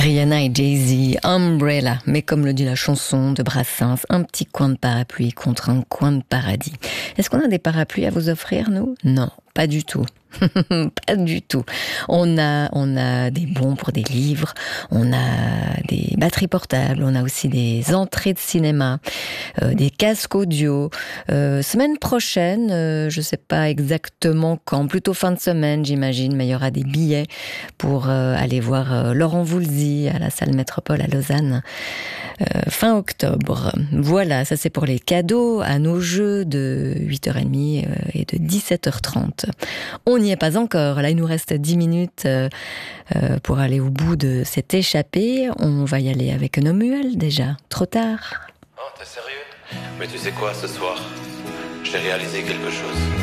Rihanna et Jay-Z, Umbrella, mais comme le dit la chanson de Brassens, un petit coin de parapluie contre un coin de paradis. Est-ce qu'on a des parapluies à vous offrir, nous ? Non, pas du tout. Pas du tout. On a des bons pour des livres, on a des batteries portables, on a aussi des entrées de cinéma, des casques audio. Semaine prochaine, je sais pas exactement quand, plutôt fin de semaine j'imagine, mais il y aura des billets pour aller voir Laurent Voulzy à la salle Métropole à Lausanne. Fin octobre. Voilà, ça c'est pour les cadeaux, à nos jeux de 8h30 et de 17h30. On n'y est pas encore, là il nous reste 10 minutes pour aller au bout de cette échappée. On va y aller avec Nomuel déjà, trop tard. Oh, t'es sérieux ? Mais tu sais quoi, ce soir, j'ai réalisé quelque chose.